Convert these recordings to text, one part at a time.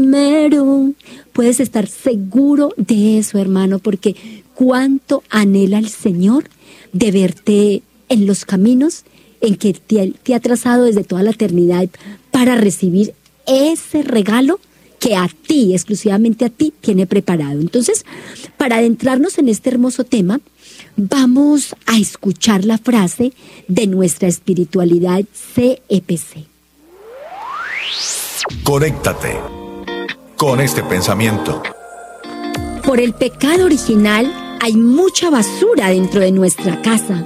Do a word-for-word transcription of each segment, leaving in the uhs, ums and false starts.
primero. Puedes estar seguro de eso, hermano, porque cuánto anhela el Señor de verte en los caminos en que te, te ha trazado desde toda la eternidad para recibir ese regalo que a ti, exclusivamente a ti, tiene preparado. Entonces, para adentrarnos en este hermoso tema, vamos a escuchar la frase de nuestra espiritualidad C E P C. Conéctate con este pensamiento. Por el pecado original hay mucha basura dentro de nuestra casa.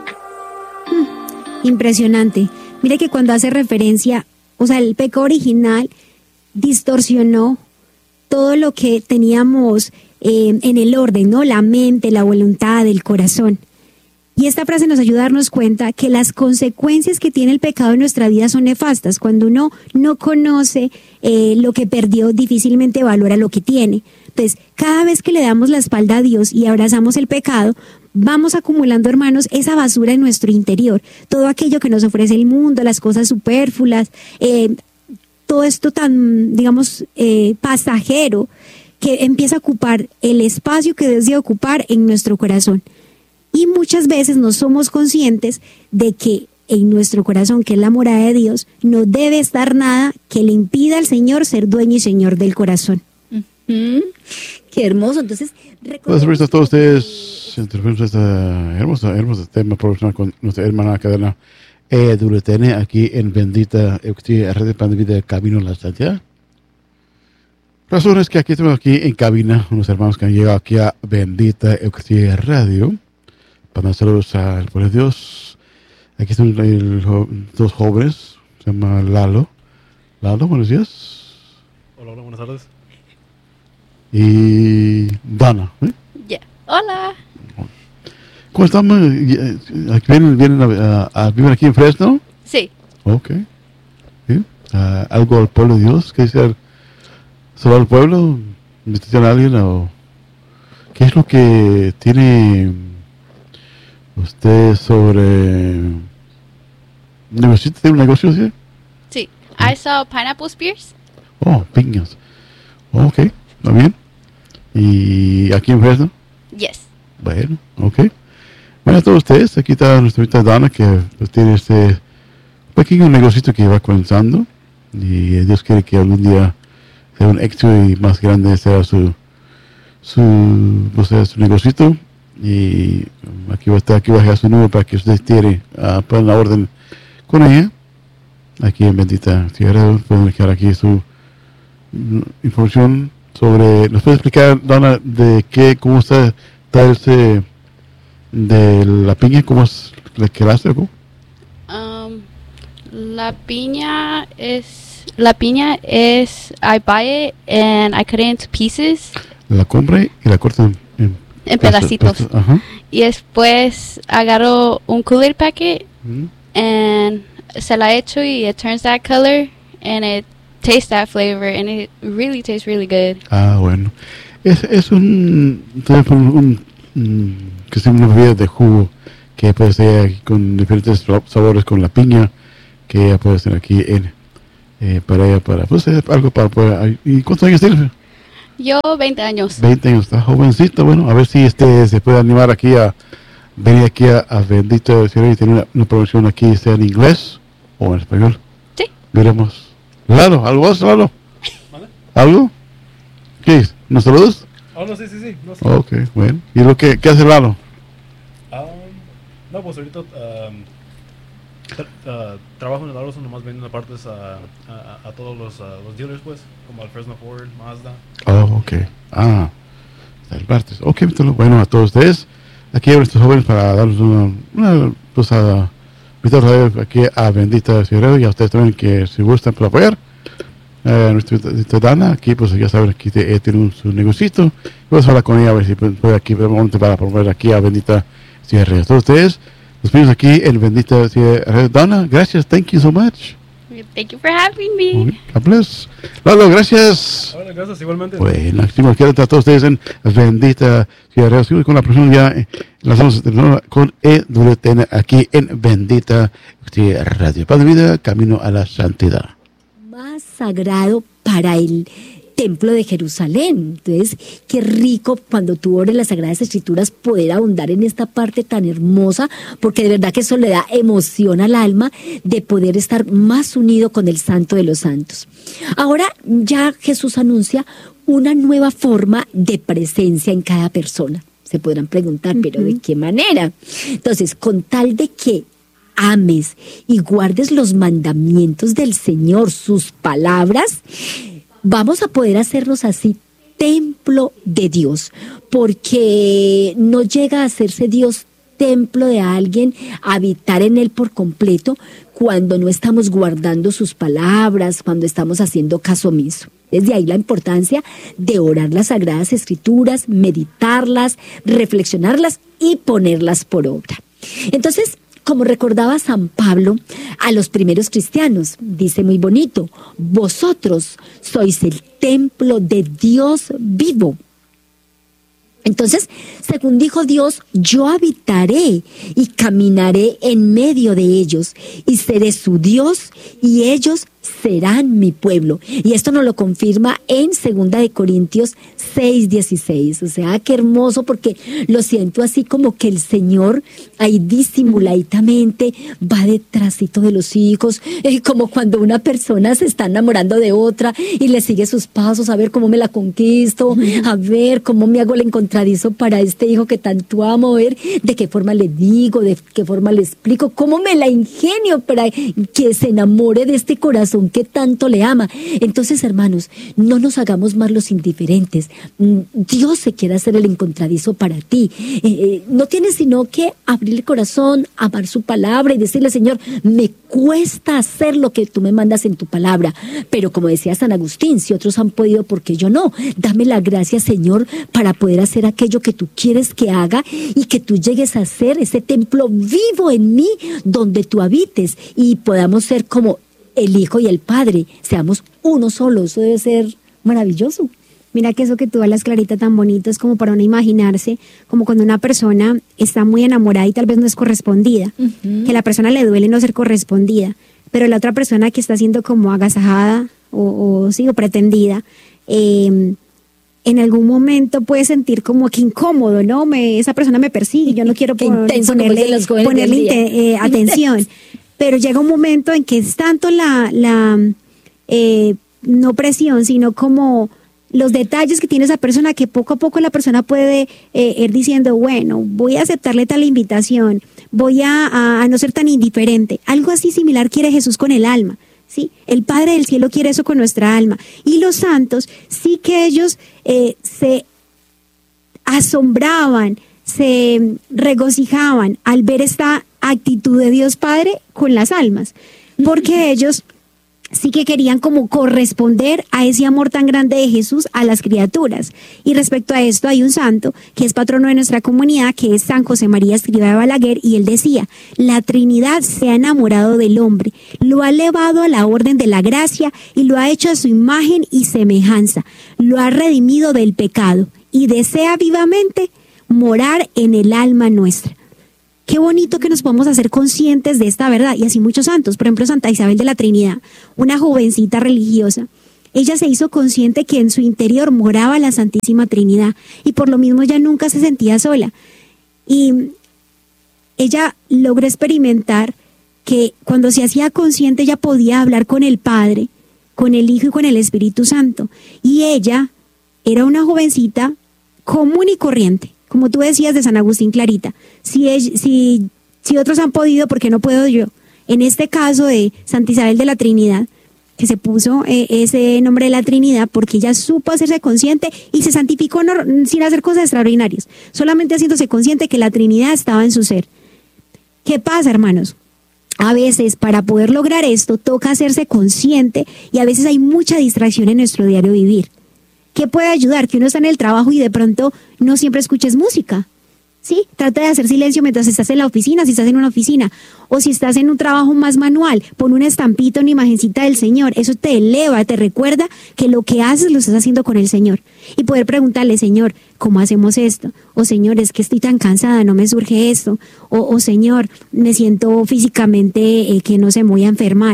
Hmm, impresionante. Mire que cuando hace referencia, o sea, el pecado original distorsionó todo lo que teníamos eh, en el orden, ¿no? La mente, la voluntad, el corazón. Y esta frase nos ayuda a darnos cuenta que las consecuencias que tiene el pecado en nuestra vida son nefastas. Cuando uno no conoce eh, lo que perdió, difícilmente valora lo que tiene. Entonces, cada vez que le damos la espalda a Dios y abrazamos el pecado, vamos acumulando, hermanos, esa basura en nuestro interior. Todo aquello que nos ofrece el mundo, las cosas superfluas, eh, todo esto tan, digamos, eh, pasajero, que empieza a ocupar el espacio que debe ocupar en nuestro corazón. Y muchas veces no somos conscientes de que en nuestro corazón, que es la morada de Dios, no debe estar nada que le impida al Señor ser dueño y Señor del corazón. Uh-huh. Qué hermoso. Entonces, pues gracias a todos ustedes. Interrumpimos este hermoso, hermoso tema profesional con nuestra hermana cadena E W T N aquí en Bendita Eucaristía, Red de Pan de Vida, Camino a la Santidad. Razones que aquí tenemos aquí en cabina, unos hermanos que han llegado aquí a Bendita Eucaristía Radio. Para dar saludos al pueblo de Dios. Aquí están el, el, dos jóvenes, se llama Lalo. Lalo, buenos días. Hola, hola, buenas tardes. Y Dana. ¿eh? Yeah. Hola. ¿Cómo estamos? ¿Aquí ¿Vienen, vienen a, a, a vivir aquí en Fresno? Sí. Ok. ¿Sí? Uh, ¿Algo al pueblo de Dios? ¿Qué decir? ¿Solo al pueblo? ¿Necesitan a alguien? O ¿qué es lo que tiene usted sobre negocio? ¿Tiene un negocio? ¿Sí? Sí. I sell pineapple spears. Oh, piñas. Ok, ¿está bien? ¿Y aquí en Fresno? Yes. Bueno, ok. Bueno, a todos ustedes, aquí está nuestra amiga Dana, que pues, tiene este pequeño negocito que va comenzando. Y Dios quiere que algún día sea un éxito y más grande sea su, su, no sé, su negocito. Y aquí va a estar, aquí va a dejar su número para que ustedes tienen, uh, pongan la orden con ella. Aquí en Bendita Tierra pueden dejar aquí su información sobre. ¿Nos puede explicar, Dana, de qué, cómo está ese de la piña, cómo es la que la hace? ¿Cómo? Um, la piña es la piña es I buy it and I cut it into pieces. La compra y la corta en, en, en pedacitos. Pedazos, ajá. Y después agarro un Kool-Aid packet mm. and se la echo y it turns that color and it tastes that flavor and it really tastes really good. Ah, bueno. Es, es un, un, un, un que es una bebida de jugo que puede ser con diferentes sabores con la piña que puede ser aquí en eh, para ella, para pues algo para poder. ¿Y cuántos años tienes? Yo veinte años. veinte años, está jovencito. Bueno, a ver si este se puede animar aquí a venir aquí a, a Bendito Cielo y tener una, una promoción aquí, sea en inglés o en español. Sí. Veremos. Lalo, ¿algo más, Lalo? ¿Vale? ¿Algo? ¿Qué es? ¿Nos saludas? Oh, no, sí, sí, sí. No sé. Ok, bueno. ¿Y lo que qué hace Lalo? Um, no, pues ahorita um, tra uh, trabajo en el Alonso, nomás vendiendo partes a, a, a todos los, uh, los dealers, pues, como al Fresno Ford, Mazda. Oh, ok. Ah, el partes. Ok, entonces, bueno, a todos ustedes. Aquí hay estos jóvenes para darles una, una pues, a, aquí a Bendita Ciudad y a ustedes también que si gustan para apoyar. Eh, nuestra, nuestra Dana, aquí pues ya saben, aquí te, eh, tiene un, su negocito. Vamos a hablar con ella a ver si puede, puede aquí para promover aquí a Bendita Ciudad. A todos ustedes, nos vemos aquí en Bendita Ciudad. Dana, gracias, thank you so much. Thank you for having me. God bless. Lalo, gracias. Hola, gracias, igualmente. Bueno, aquí nos queda a todos ustedes en Bendita Ciudad. Sigo con la persona ya, eh, las vamos con E W T N aquí en Bendita Ciudad Radio. Padre de vida, camino a la santidad. Más sagrado para el templo de Jerusalén. Entonces, qué rico cuando tú ores las Sagradas Escrituras poder ahondar en esta parte tan hermosa, porque de verdad que eso le da emoción al alma de poder estar más unido con el Santo de los Santos. Ahora ya Jesús anuncia una nueva forma de presencia en cada persona. Se podrán preguntar, ¿pero uh-huh. de qué manera? Entonces, con tal de que ames y guardes los mandamientos del Señor, sus palabras, vamos a poder hacernos así templo de Dios, porque no llega a hacerse Dios templo de alguien, habitar en él por completo, cuando no estamos guardando sus palabras, cuando estamos haciendo caso omiso. Desde ahí la importancia de orar las Sagradas Escrituras, meditarlas, reflexionarlas y ponerlas por obra. Entonces, como recordaba San Pablo a los primeros cristianos, dice muy bonito, vosotros sois el templo de Dios vivo. Entonces, según dijo Dios, yo habitaré y caminaré en medio de ellos y seré su Dios y ellos serán mi pueblo. Y esto nos lo confirma en segunda de Corintios seis dieciséis. O sea, qué hermoso, porque lo siento así como que el Señor ahí disimuladamente va detrásito de los hijos, eh, como cuando una persona se está enamorando de otra y le sigue sus pasos, a ver cómo me la conquisto, a ver cómo me hago el encontradizo para este hijo que tanto amo, a ver de qué forma le digo, de qué forma le explico, cómo me la ingenio para que se enamore de este corazón que tanto le ama. Entonces, hermanos, no nos hagamos más los indiferentes. Dios se quiere hacer el encontradizo para ti. Eh, eh, no tienes sino que abrir el corazón, amar su palabra y decirle, Señor, me cuesta hacer lo que tú me mandas en tu palabra. Pero como decía San Agustín, si otros han podido, ¿por qué yo no? Dame la gracia, Señor, para poder hacer aquello que tú quieres que haga y que tú llegues a ser ese templo vivo en mí donde tú habites y podamos ser como el Hijo y el Padre, seamos uno solo. Eso debe ser maravilloso. Mira que eso que tú hablas, Clarita, tan bonito, es como para uno imaginarse, como cuando una persona está muy enamorada y tal vez no es correspondida, uh-huh. que a la persona le duele no ser correspondida, pero la otra persona que está siendo como agasajada o, o, sí, o pretendida, eh, en algún momento puede sentir como que incómodo, ¿no? Me, esa persona me persigue, yo no quiero pon, intenso, ponerle, ponerle eh, atención. Pero llega un momento en que es tanto la, la eh, no presión, sino como los detalles que tiene esa persona, que poco a poco la persona puede eh, ir diciendo, bueno, voy a aceptarle tal invitación, voy a, a, a no ser tan indiferente. Algo así similar quiere Jesús con el alma, ¿sí? El Padre del Cielo quiere eso con nuestra alma. Y los santos, sí que ellos eh, se asombraban, se regocijaban al ver esta actitud de Dios Padre con las almas, porque ellos sí que querían como corresponder a ese amor tan grande de Jesús a las criaturas. Y respecto a esto hay un santo que es patrono de nuestra comunidad, que es San José María Escrivá de Balaguer, y él decía, la Trinidad se ha enamorado del hombre, lo ha elevado a la orden de la gracia y lo ha hecho a su imagen y semejanza, lo ha redimido del pecado y desea vivamente morar en el alma nuestra. Qué bonito que nos podamos hacer conscientes de esta verdad. Y así muchos santos, por ejemplo Santa Isabel de la Trinidad, una jovencita religiosa, ella se hizo consciente que en su interior moraba la Santísima Trinidad y por lo mismo ella nunca se sentía sola. Y ella logró experimentar que cuando se hacía consciente ella podía hablar con el Padre, con el Hijo y con el Espíritu Santo. Y ella era una jovencita común y corriente. Como tú decías de San Agustín, Clarita, si, es, si, si otros han podido, ¿por qué no puedo yo? En este caso de Santa Isabel de la Trinidad, que se puso eh, ese nombre de la Trinidad porque ella supo hacerse consciente y se santificó no, sin hacer cosas extraordinarias, solamente haciéndose consciente que la Trinidad estaba en su ser. ¿Qué pasa, hermanos? A veces para poder lograr esto toca hacerse consciente y a veces hay mucha distracción en nuestro diario vivir. ¿Qué puede ayudar? Que uno está en el trabajo y de pronto no siempre escuches música, ¿sí? Trata de hacer silencio mientras estás en la oficina, si estás en una oficina, o si estás en un trabajo más manual, pon una estampita, una imagencita del Señor, eso te eleva, te recuerda que lo que haces lo estás haciendo con el Señor. Y poder preguntarle, Señor, ¿cómo hacemos esto? O Señor, es que estoy tan cansada, no me surge esto. O, o Señor, me siento físicamente eh, que no sé, me voy a enfermar.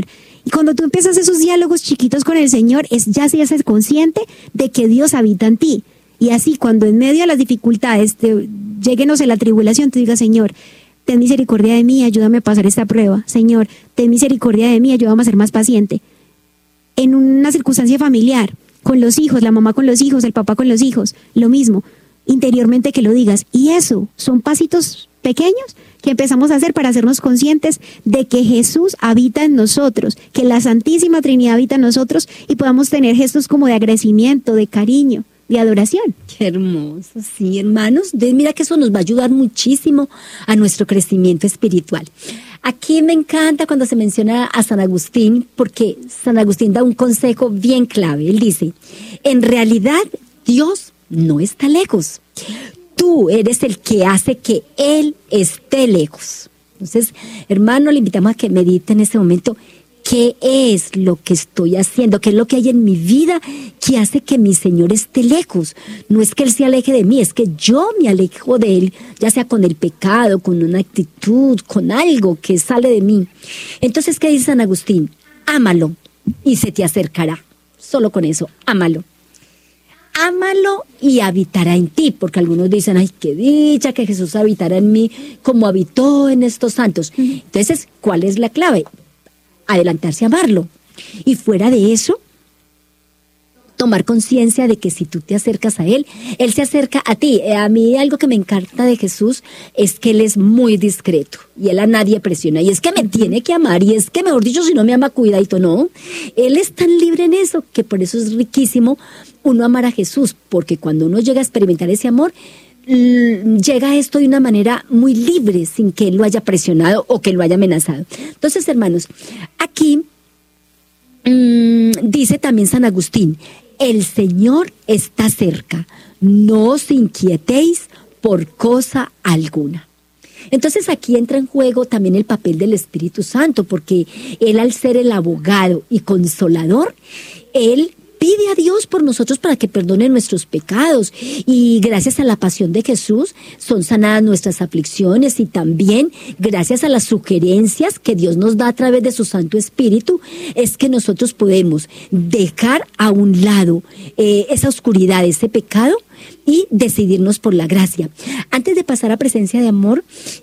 cuando tú empiezas esos diálogos chiquitos con el Señor, es ya se haces consciente de que Dios habita en ti. Y así, cuando en medio de las dificultades te lleguenos en la tribulación, te digas, Señor, ten misericordia de mí, ayúdame a pasar esta prueba. Señor, ten misericordia de mí, ayúdame a ser más paciente. En una circunstancia familiar, con los hijos, la mamá con los hijos, el papá con los hijos, lo mismo, interiormente que lo digas. Y eso son pasitos pequeños que empezamos a hacer para hacernos conscientes de que Jesús habita en nosotros, que la Santísima Trinidad habita en nosotros y podamos tener gestos como de agradecimiento, de cariño, de adoración. Qué hermoso, sí, hermanos. De, mira que eso nos va a ayudar muchísimo a nuestro crecimiento espiritual. Aquí me encanta cuando se menciona a San Agustín, porque San Agustín da un consejo bien clave. Él dice, en realidad Dios no está lejos. Tú eres el que hace que Él esté lejos. Entonces, hermano, le invitamos a que medite en este momento. ¿Qué es lo que estoy haciendo? ¿Qué es lo que hay en mi vida que hace que mi Señor esté lejos? No es que Él se aleje de mí, es que yo me alejo de Él, ya sea con el pecado, con una actitud, con algo que sale de mí. Entonces, ¿qué dice San Agustín? Ámalo y se te acercará. Solo con eso, ámalo. Ámalo y habitará en ti, porque algunos dicen, ay, qué dicha que Jesús habitará en mí como habitó en estos santos. Entonces, ¿cuál es la clave? Adelantarse a amarlo. Y fuera de eso, tomar conciencia de que si tú te acercas a Él, Él se acerca a ti. A mí algo que me encanta de Jesús es que Él es muy discreto y Él a nadie presiona. Y es que me tiene que amar y es que, mejor dicho, si no me ama, cuidadito, no. Él es tan libre en eso que por eso es riquísimo uno amar a Jesús, porque cuando uno llega a experimentar ese amor, llega a esto de una manera muy libre, sin que Él lo haya presionado o que lo haya amenazado. Entonces, hermanos, aquí mmm, dice también San Agustín, el Señor está cerca, no os inquietéis por cosa alguna. Entonces aquí entra en juego también el papel del Espíritu Santo, porque Él, al ser el abogado y consolador, Él pide a Dios por nosotros para que perdone nuestros pecados, y gracias a la pasión de Jesús son sanadas nuestras aflicciones, y también gracias a las sugerencias que Dios nos da a través de su Santo Espíritu es que nosotros podemos dejar a un lado eh, esa oscuridad, ese pecado, y decidirnos por la gracia. Antes de pasar a presencia de amor,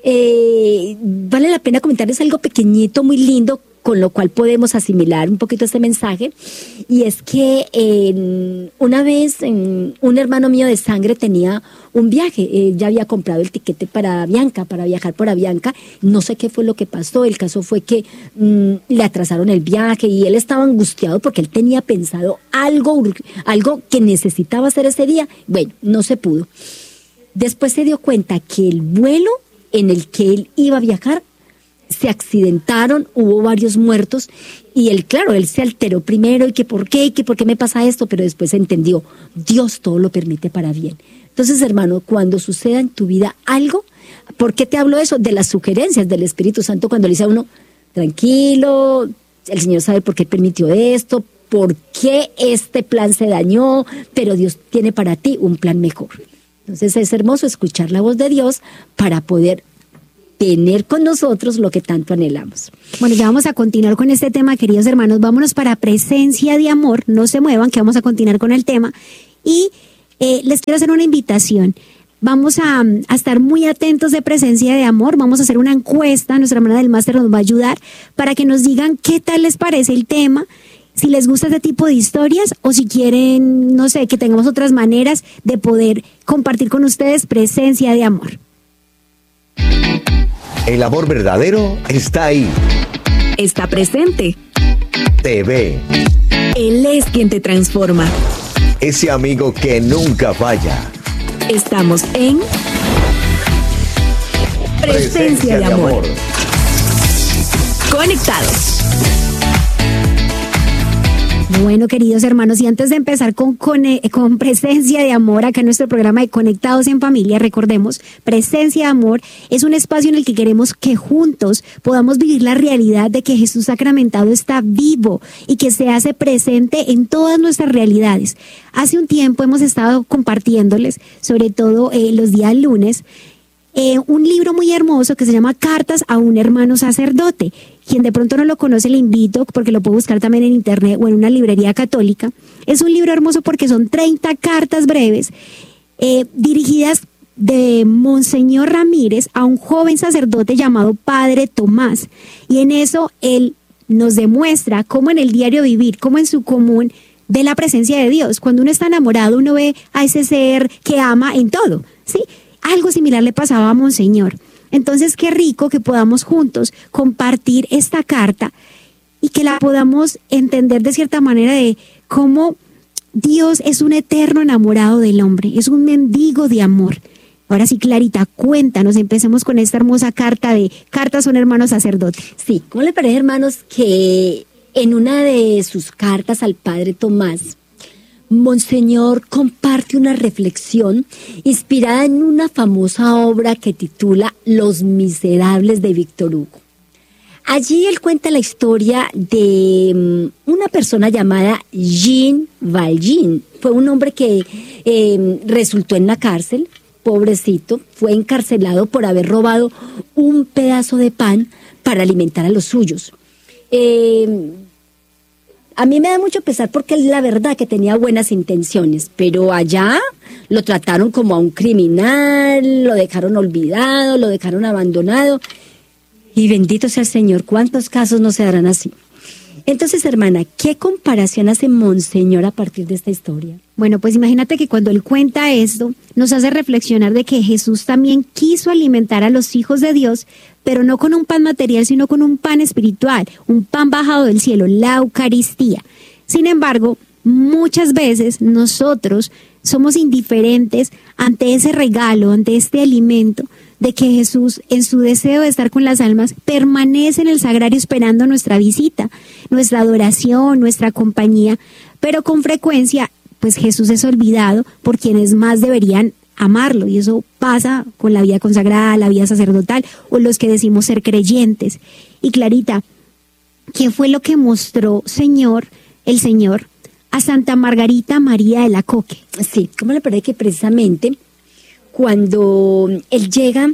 eh, vale la pena comentarles algo pequeñito, muy lindo, con lo cual podemos asimilar un poquito este mensaje, y es que eh, una vez eh, un hermano mío de sangre tenía un viaje, eh, ya había comprado el tiquete para Avianca, para viajar por Avianca, no sé qué fue lo que pasó, el caso fue que mm, le atrasaron el viaje y él estaba angustiado porque él tenía pensado algo, algo que necesitaba hacer ese día, bueno, no se pudo. Después se dio cuenta que el vuelo en el que él iba a viajar se accidentaron, hubo varios muertos, y él, claro, él se alteró primero, y que por qué, y que por qué me pasa esto, pero después entendió, Dios todo lo permite para bien. Entonces, hermano, cuando suceda en tu vida algo, ¿por qué te hablo de eso? De las sugerencias del Espíritu Santo, cuando le dice a uno, tranquilo, el Señor sabe por qué permitió esto, por qué este plan se dañó, pero Dios tiene para ti un plan mejor. Entonces es hermoso escuchar la voz de Dios para poder tener con nosotros lo que tanto anhelamos. Bueno, ya vamos a continuar con este tema, queridos hermanos. Vámonos para presencia de amor. No se muevan, que vamos a continuar con el tema. Y eh, les quiero hacer una invitación. Vamos a, a estar muy atentos de presencia de amor. Vamos a hacer una encuesta. Nuestra hermana del máster nos va a ayudar para que nos digan qué tal les parece el tema, si les gusta este tipo de historias, o si quieren, no sé, que tengamos otras maneras de poder compartir con ustedes presencia de amor. El amor verdadero está ahí. Está presente. Te ve. Él es quien te transforma. Ese amigo que nunca falla. Estamos en Presencia, Presencia de, amor. de amor. Conectados. Bueno, queridos hermanos, y antes de empezar con, con, con Presencia de Amor, acá en nuestro programa de Conectados en Familia, recordemos, Presencia de Amor es un espacio en el que queremos que juntos podamos vivir la realidad de que Jesús sacramentado está vivo y que se hace presente en todas nuestras realidades. Hace un tiempo hemos estado compartiéndoles, sobre todo eh, los días lunes, eh, un libro muy hermoso que se llama Cartas a un hermano sacerdote. Quien de pronto no lo conoce, le invito, porque lo puede buscar también en internet o en una librería católica. Es un libro hermoso porque son treinta cartas breves eh, dirigidas de Monseñor Ramírez a un joven sacerdote llamado Padre Tomás. Y en eso él nos demuestra cómo en el diario vivir, cómo en su común, de la presencia de Dios. Cuando uno está enamorado, uno ve a ese ser que ama en todo, ¿sí? Algo similar le pasaba a Monseñor. Entonces, qué rico que podamos juntos compartir esta carta y que la podamos entender de cierta manera de cómo Dios es un eterno enamorado del hombre, es un mendigo de amor. Ahora sí, Clarita, cuéntanos, empecemos con esta hermosa carta de Cartas a un hermano sacerdote. Sí, ¿cómo le parece, hermanos, que en una de sus cartas al Padre Tomás, Monseñor comparte una reflexión inspirada en una famosa obra que titula Los Miserables de Víctor Hugo? Allí él cuenta la historia de una persona llamada Jean Valjean. Fue un hombre que eh, resultó en la cárcel, pobrecito, fue encarcelado por haber robado un pedazo de pan para alimentar a los suyos. Eh, a mí me da mucho pesar porque la verdad que tenía buenas intenciones, pero allá lo trataron como a un criminal, lo dejaron olvidado, lo dejaron abandonado. Y bendito sea el Señor, ¿cuántos casos no se darán así? Entonces, hermana, ¿qué comparación hace Monseñor a partir de esta historia? Bueno, pues imagínate que cuando él cuenta esto, nos hace reflexionar de que Jesús también quiso alimentar a los hijos de Dios, pero no con un pan material, sino con un pan espiritual, un pan bajado del cielo, la Eucaristía. Sin embargo, muchas veces nosotros somos indiferentes ante ese regalo, ante este alimento, de que Jesús, en su deseo de estar con las almas, permanece en el sagrario esperando nuestra visita, nuestra adoración, nuestra compañía, pero con frecuencia, pues Jesús es olvidado por quienes más deberían amarlo, y eso pasa con la vida consagrada, la vida sacerdotal, o los que decimos ser creyentes. Y Clarita, ¿qué fue lo que mostró Señor, el Señor, a Santa Margarita María de la Coque? Sí, ¿cómo le parece que precisamente cuando él llega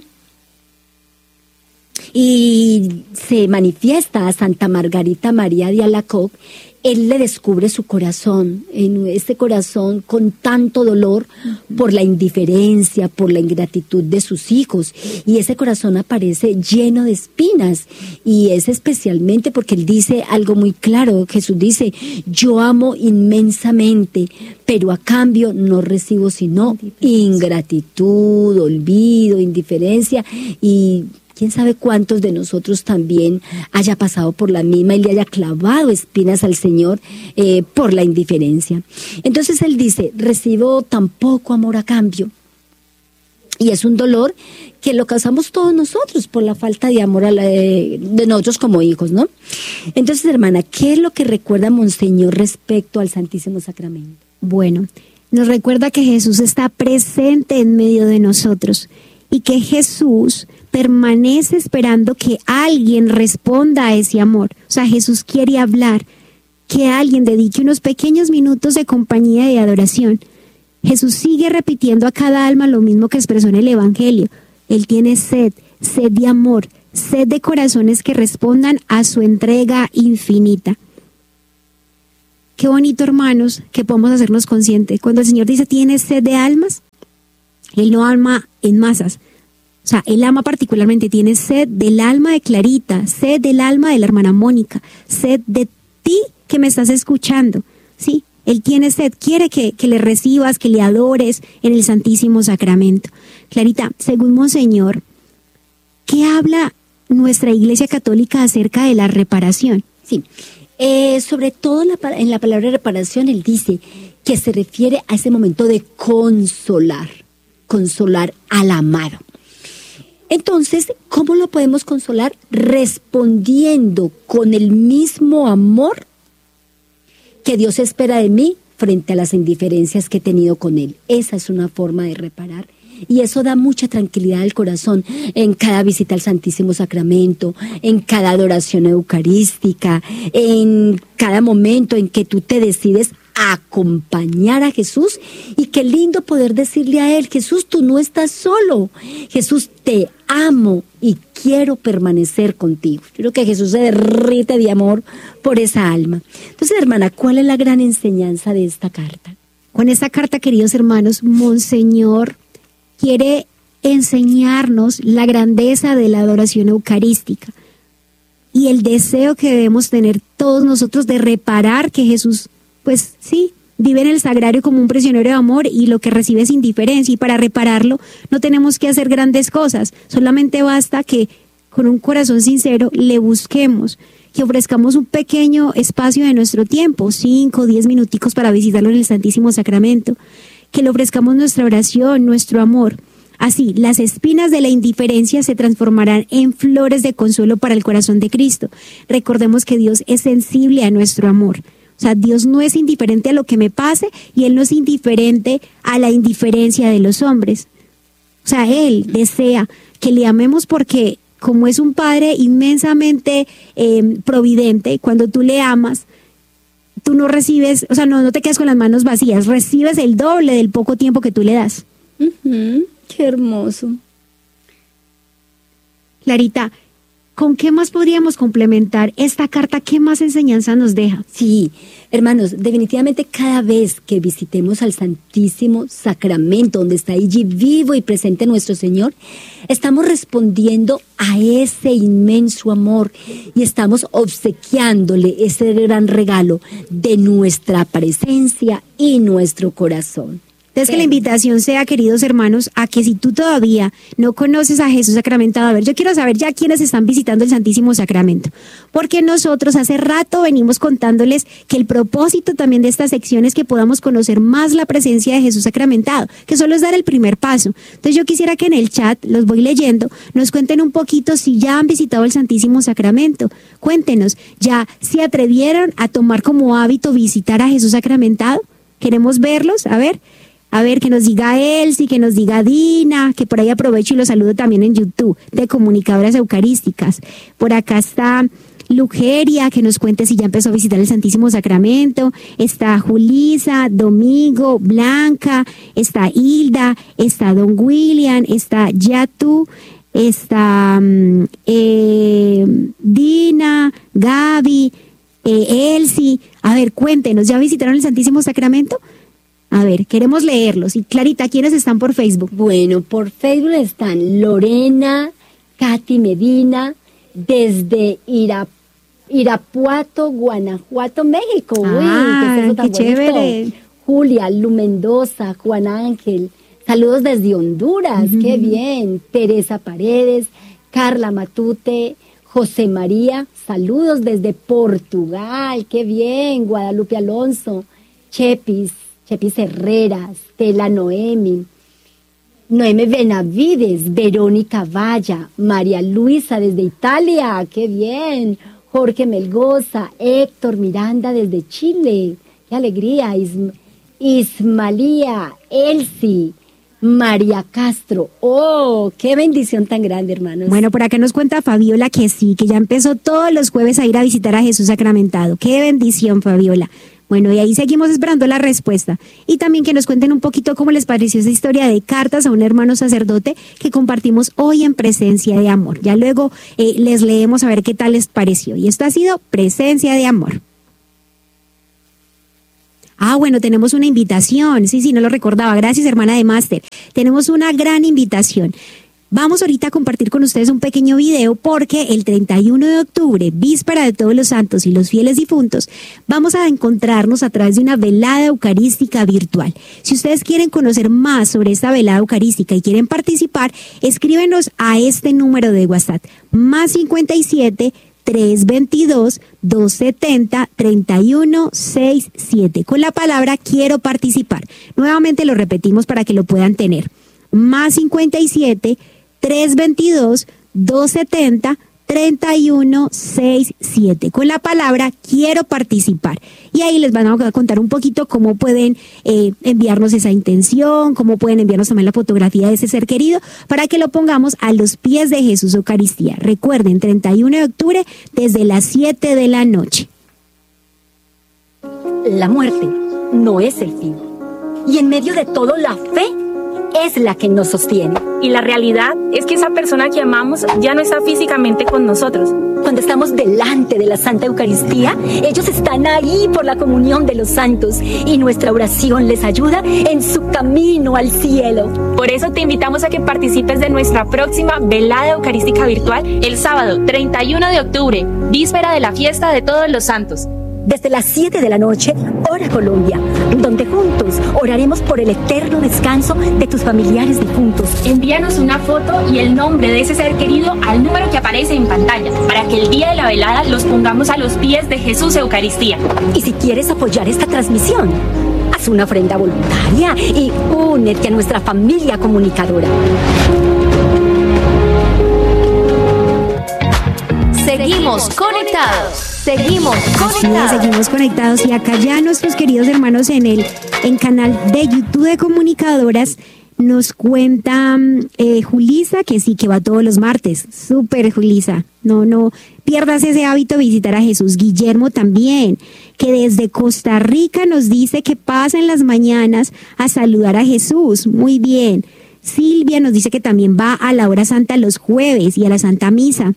y se manifiesta a Santa Margarita María de Alacoque, él le descubre su corazón, en este corazón con tanto dolor por la indiferencia, por la ingratitud de sus hijos, y ese corazón aparece lleno de espinas, y es especialmente porque él dice algo muy claro. Jesús dice: yo amo inmensamente, pero a cambio no recibo sino ingratitud, olvido, indiferencia, y quién sabe cuántos de nosotros también haya pasado por la misma y le haya clavado espinas al Señor eh, por la indiferencia. Entonces él dice: recibo tan poco amor a cambio. Y es un dolor que lo causamos todos nosotros por la falta de amor a la de, de nosotros como hijos, ¿no? Entonces, hermana, ¿qué es lo que recuerda Monseñor respecto al Santísimo Sacramento? Bueno, nos recuerda que Jesús está presente en medio de nosotros y que Jesús permanece esperando que alguien responda a ese amor. O sea, Jesús quiere hablar, que alguien dedique unos pequeños minutos de compañía y de adoración. Jesús sigue repitiendo a cada alma lo mismo que expresó en el Evangelio. Él tiene sed, sed de amor, sed de corazones que respondan a su entrega infinita. Qué bonito, hermanos, que podamos hacernos conscientes. Cuando el Señor dice tiene sed de almas, Él no ama en masas. O sea, Él ama particularmente, tiene sed del alma de Clarita, sed del alma de la hermana Mónica, sed de ti que me estás escuchando, ¿sí? Él tiene sed, quiere que, que le recibas, que le adores en el Santísimo Sacramento. Clarita, según Monseñor, ¿qué habla nuestra Iglesia Católica acerca de la reparación? Sí, eh, sobre todo en la, en la palabra reparación, él dice que se refiere a ese momento de consolar, consolar al amado. Entonces, ¿cómo lo podemos consolar? Respondiendo con el mismo amor que Dios espera de mí frente a las indiferencias que he tenido con Él. Esa es una forma de reparar. Y eso da mucha tranquilidad al corazón en cada visita al Santísimo Sacramento, en cada adoración eucarística, en cada momento en que tú te decides acompañar a Jesús, y qué lindo poder decirle a Él: Jesús, tú no estás solo, Jesús, te amo y quiero permanecer contigo. Yo creo que Jesús se derrite de amor por esa alma. Entonces, hermana, ¿cuál es la gran enseñanza de esta carta? Con esta carta, queridos hermanos, Monseñor quiere enseñarnos la grandeza de la adoración eucarística y el deseo que debemos tener todos nosotros de reparar que Jesús, pues sí, vive en el sagrario como un prisionero de amor y lo que recibe es indiferencia, y para repararlo no tenemos que hacer grandes cosas, solamente basta que con un corazón sincero le busquemos, que ofrezcamos un pequeño espacio de nuestro tiempo, cinco o diez minuticos para visitarlo en el Santísimo Sacramento, que le ofrezcamos nuestra oración, nuestro amor. Así, las espinas de la indiferencia se transformarán en flores de consuelo para el corazón de Cristo. Recordemos que Dios es sensible a nuestro amor. O sea, Dios no es indiferente a lo que me pase y Él no es indiferente a la indiferencia de los hombres. O sea, Él desea que le amemos porque, como es un Padre inmensamente eh, providente, cuando tú le amas, tú no recibes, o sea, no, no te quedas con las manos vacías, recibes el doble del poco tiempo que tú le das. Uh-huh, qué hermoso. Clarita, ¿con qué más podríamos complementar esta carta? ¿Qué más enseñanza nos deja? Sí, hermanos, definitivamente cada vez que visitemos al Santísimo Sacramento, donde está allí vivo y presente nuestro Señor, estamos respondiendo a ese inmenso amor y estamos obsequiándole ese gran regalo de nuestra presencia y nuestro corazón. Entonces, que la invitación sea, queridos hermanos, a que si tú todavía no conoces a Jesús sacramentado, a ver, yo quiero saber ya quiénes están visitando el Santísimo Sacramento, porque nosotros hace rato venimos contándoles que el propósito también de esta sección es que podamos conocer más la presencia de Jesús sacramentado, que solo es dar el primer paso. Entonces, yo quisiera que en el chat, los voy leyendo, nos cuenten un poquito si ya han visitado el Santísimo Sacramento. Cuéntenos, ¿ya se atrevieron a tomar como hábito visitar a Jesús sacramentado? ¿Queremos verlos? A ver. A ver, que nos diga Elsie, que nos diga Dina, que por ahí aprovecho y los saludo también en YouTube, de Comunicadoras Eucarísticas. Por acá está Lugeria, que nos cuente si ya empezó a visitar el Santísimo Sacramento. Está Julisa, Domingo, Blanca, está Hilda, está Don William, está Yatu, está eh, Dina, Gaby, eh, Elsie. A ver, cuéntenos, ¿ya visitaron el Santísimo Sacramento? A ver, queremos leerlos. Y Clarita, ¿quiénes están por Facebook? Bueno, por Facebook están Lorena, Katy Medina, desde Ira, Irapuato, Guanajuato, México. Ah, Uy, qué, qué chévere. Julia, Lu Mendoza, Juan Ángel. Saludos desde Honduras, uh-huh. Qué bien. Teresa Paredes, Carla Matute, José María. Saludos desde Portugal, qué bien. Guadalupe Alonso, Chepis. Chepis Herrera, Stella Noemi, Noemi Benavides, Verónica Valla, María Luisa desde Italia, qué bien, Jorge Melgoza, Héctor Miranda desde Chile, qué alegría, Ism- Ismalía, Elsie, María Castro, oh, qué bendición tan grande, hermanos. Bueno, por acá nos cuenta Fabiola que sí, que ya empezó todos los jueves a ir a visitar a Jesús sacramentado, qué bendición, Fabiola. Bueno, y ahí seguimos esperando la respuesta. Y también que nos cuenten un poquito cómo les pareció esa historia de cartas a un hermano sacerdote que compartimos hoy en Presencia de Amor. Ya luego eh, les leemos a ver qué tal les pareció. Y esto ha sido Presencia de Amor. Ah, bueno, tenemos una invitación. Sí, sí, no lo recordaba. Gracias, hermana de Máster. Tenemos una gran invitación. Vamos ahorita a compartir con ustedes un pequeño video porque el treinta y uno de octubre, víspera de Todos los Santos y los fieles difuntos, vamos a encontrarnos a través de una velada eucarística virtual. Si ustedes quieren conocer más sobre esta velada eucarística y quieren participar, escríbenos a este número de WhatsApp, más cincuenta y siete, trescientos veintidós, doscientos setenta, treinta y uno sesenta y siete, con la palabra quiero participar. Nuevamente lo repetimos para que lo puedan tener. Más cincuenta y siete, trescientos veintidós, doscientos setenta, treinta y uno sesenta y siete, con la palabra quiero participar. Y ahí les van a contar un poquito cómo pueden eh, enviarnos esa intención, cómo pueden enviarnos también la fotografía de ese ser querido para que lo pongamos a los pies de Jesús Eucaristía. Recuerden, treinta y uno de octubre desde las siete de la noche. La muerte no es el fin. Y en medio de todo, la fe es la que nos sostiene. Y la realidad es que esa persona que amamos ya no está físicamente con nosotros. Cuando estamos delante de la Santa Eucaristía, ellos están ahí por la comunión de los santos y nuestra oración les ayuda en su camino al cielo. Por eso te invitamos a que participes de nuestra próxima velada eucarística virtual el sábado treinta y uno de octubre, víspera de la fiesta de todos los santos. Desde las siete de la noche, Hora Colombia, donde juntos oraremos por el eterno descanso de tus familiares difuntos. Envíanos una foto y el nombre de ese ser querido al número que aparece en pantalla, para que el día de la velada los pongamos a los pies de Jesús Eucaristía. Y si quieres apoyar esta transmisión, haz una ofrenda voluntaria y únete a nuestra familia comunicadora. Seguimos conectados. Seguimos conectados. Sí, seguimos conectados. Y acá ya nuestros queridos hermanos en el en canal de YouTube de Comunicadoras nos cuenta eh, Julisa que sí, que va todos los martes. Súper, Julisa. No, no pierdas ese hábito de visitar a Jesús. Guillermo también, que desde Costa Rica nos dice que pasa en las mañanas a saludar a Jesús. Muy bien. Silvia nos dice que también va a la hora santa los jueves y a la Santa Misa.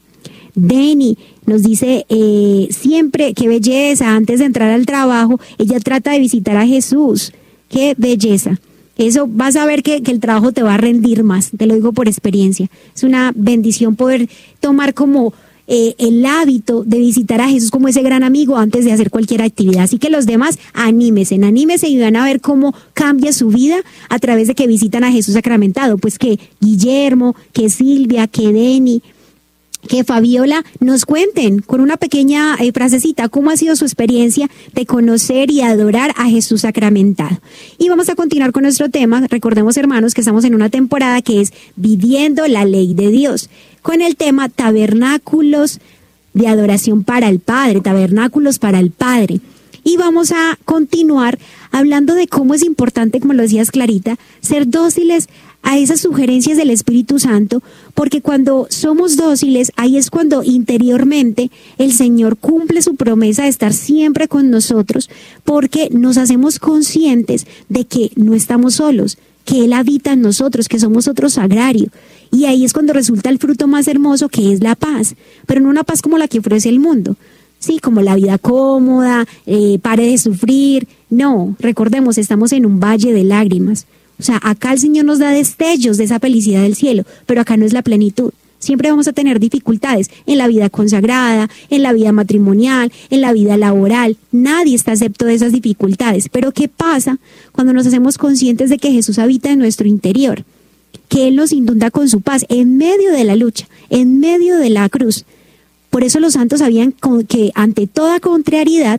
Denny nos dice eh, siempre, qué belleza, antes de entrar al trabajo, ella trata de visitar a Jesús. Qué belleza. Eso vas a ver que, que el trabajo te va a rendir más, te lo digo por experiencia. Es una bendición poder tomar como eh, el hábito de visitar a Jesús como ese gran amigo antes de hacer cualquier actividad. Así que los demás, anímense, anímense y van a ver cómo cambia su vida a través de que visitan a Jesús sacramentado. Pues que Guillermo, que Silvia, que Denny, que Fabiola nos cuenten con una pequeña eh, frasecita cómo ha sido su experiencia de conocer y adorar a Jesús sacramentado. Y vamos a continuar con nuestro tema. Recordemos, hermanos, que estamos en una temporada que es Viviendo la Ley de Dios, con el tema Tabernáculos de Adoración para el Padre, Tabernáculos para el Padre. Y vamos a continuar hablando de cómo es importante, como lo decías Clarita, ser dóciles a esas sugerencias del Espíritu Santo, porque cuando somos dóciles, ahí es cuando interiormente el Señor cumple su promesa de estar siempre con nosotros, porque nos hacemos conscientes de que no estamos solos, que Él habita en nosotros, que somos otro sagrario. Y ahí es cuando resulta el fruto más hermoso, que es la paz, pero no una paz como la que ofrece el mundo. Sí, como la vida cómoda, eh, pare de sufrir. No, recordemos, estamos en un valle de lágrimas. O sea, acá el Señor nos da destellos de esa felicidad del cielo, pero acá no es la plenitud. Siempre vamos a tener dificultades en la vida consagrada, en la vida matrimonial, en la vida laboral. Nadie está excepto de esas dificultades. Pero ¿qué pasa cuando nos hacemos conscientes de que Jesús habita en nuestro interior? Que Él nos inunda con su paz en medio de la lucha, en medio de la cruz. Por eso los santos sabían que ante toda contrariedad,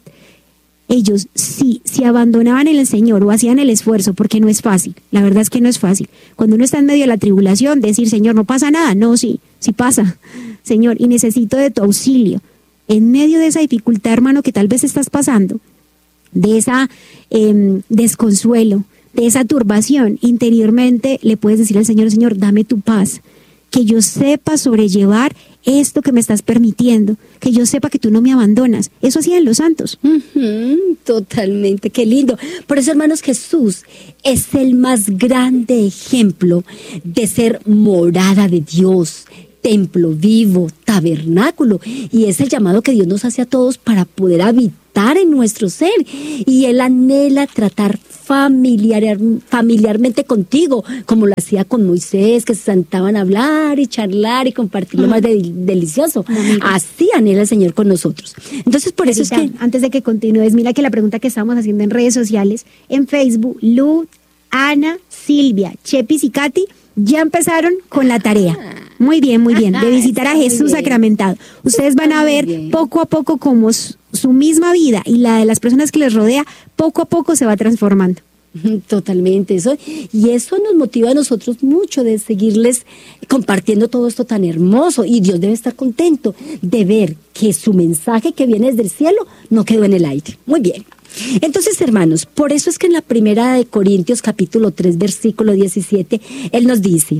ellos sí se abandonaban en el Señor o hacían el esfuerzo, porque no es fácil. La verdad es que no es fácil. Cuando uno está en medio de la tribulación, decir, Señor, no pasa nada. No, sí, sí pasa, Señor, y necesito de tu auxilio. En medio de esa dificultad, hermano, que tal vez estás pasando, de esa eh, desconsuelo, de esa turbación, interiormente le puedes decir al Señor, Señor, dame tu paz, que yo sepa sobrellevar esto que me estás permitiendo, que yo sepa que tú no me abandonas. Eso hacían los santos. Uh-huh, totalmente, qué lindo. Por eso, hermanos, Jesús es el más grande ejemplo de ser morada de Dios, templo vivo, tabernáculo, y es el llamado que Dios nos hace a todos para poder habitar en nuestro ser, y Él anhela tratar familiar, familiarmente contigo, como lo hacía con Moisés, que se sentaban a hablar y charlar y compartir lo más de, delicioso. Así anhela el Señor con nosotros. Entonces, por eso Ahorita, es que... Antes de que continúes, mira que la pregunta que estamos haciendo en redes sociales, en Facebook, Lu, Ana, Silvia, Chepis y Katy, ya empezaron con la tarea. Muy bien, muy bien, de visitar a Jesús sacramentado. Ustedes van a ver poco a poco cómo su, su misma vida y la de las personas que les rodea, poco a poco se va transformando. Totalmente, eso, y eso nos motiva a nosotros mucho de seguirles compartiendo todo esto tan hermoso, y Dios debe estar contento de ver que su mensaje que viene desde el cielo no quedó en el aire. Muy bien. Entonces, hermanos, por eso es que en la primera de Corintios capítulo tres versículo diecisiete, Él nos dice,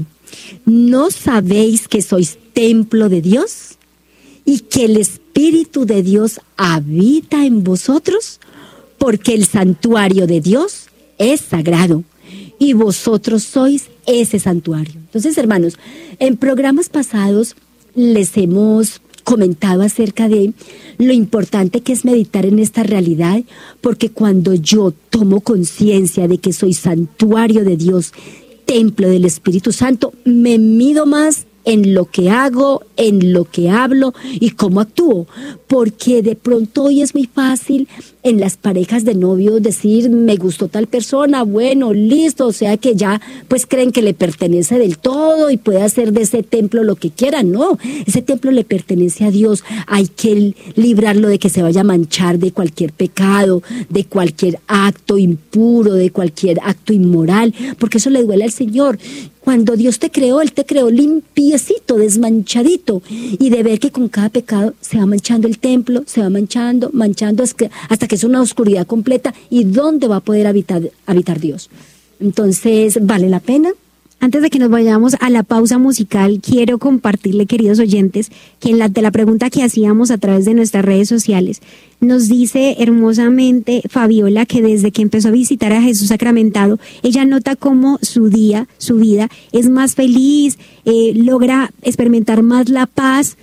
¿no sabéis que sois templo de Dios y que el Espíritu de Dios habita en vosotros? porque el santuario de Dios es sagrado y vosotros sois ese santuario. Entonces, hermanos, en programas pasados les hemos comentado acerca de lo importante que es meditar en esta realidad, porque cuando yo tomo conciencia de que soy santuario de Dios, templo del Espíritu Santo, me mido más en lo que hago, en lo que hablo y cómo actúo, porque de pronto hoy es muy fácil en las parejas de novios decir, me gustó tal persona, bueno, listo, o sea que ya pues creen que le pertenece del todo y puede hacer de ese templo lo que quiera. No, ese templo le pertenece a Dios, hay que librarlo de que se vaya a manchar de cualquier pecado, de cualquier acto impuro, de cualquier acto inmoral, porque eso le duele al Señor. Cuando Dios te creó, Él te creó limpiecito, desmanchadito, y de ver que con cada pecado se va manchando el templo, se va manchando, manchando hasta que es una oscuridad completa, y ¿dónde va a poder habitar, habitar Dios? Entonces, ¿vale la pena? Antes de que nos vayamos a la pausa musical, quiero compartirle, queridos oyentes, que en la, de la pregunta que hacíamos a través de nuestras redes sociales, nos dice hermosamente Fabiola que desde que empezó a visitar a Jesús sacramentado, ella nota cómo su día, su vida es más feliz, eh, logra experimentar más la paz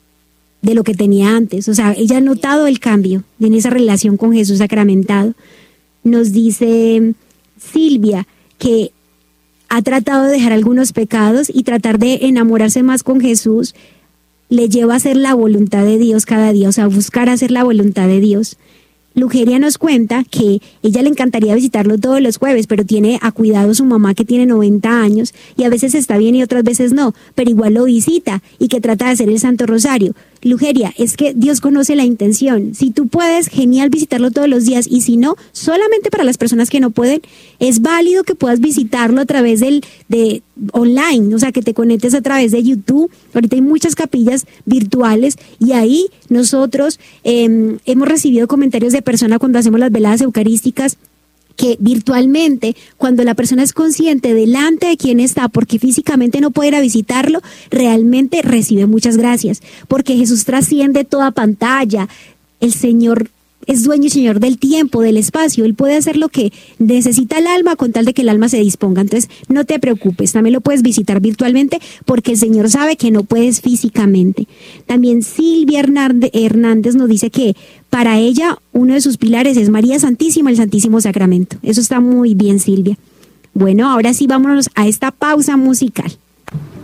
de lo que tenía antes. O sea, ella ha notado el cambio en esa relación con Jesús sacramentado. Nos dice Silvia que ha tratado de dejar algunos pecados y tratar de enamorarse más con Jesús le lleva a hacer la voluntad de Dios cada día, o sea, buscar hacer la voluntad de Dios. Lugeria nos cuenta que ella le encantaría visitarlo todos los jueves, pero tiene a cuidado su mamá que tiene noventa años y a veces está bien y otras veces no, pero igual lo visita y que trata de hacer el Santo Rosario. Lugeria, es que Dios conoce la intención. Si tú puedes, genial visitarlo todos los días, y si no, solamente para las personas que no pueden, es válido que puedas visitarlo a través del de online, o sea, que te conectes a través de YouTube. Ahorita hay muchas capillas virtuales y ahí nosotros eh, hemos recibido comentarios de personas cuando hacemos las veladas eucarísticas, que virtualmente, cuando la persona es consciente delante de quien está, porque físicamente no puede ir a visitarlo, realmente recibe muchas gracias, porque Jesús trasciende toda pantalla. El Señor es dueño y señor del tiempo, del espacio. Él puede hacer lo que necesita el alma con tal de que el alma se disponga. Entonces, no te preocupes, también lo puedes visitar virtualmente porque el Señor sabe que no puedes físicamente. También Silvia Hernández nos dice que para ella uno de sus pilares es María Santísima, el Santísimo Sacramento. Eso está muy bien, Silvia. Bueno, ahora sí vámonos a esta pausa musical.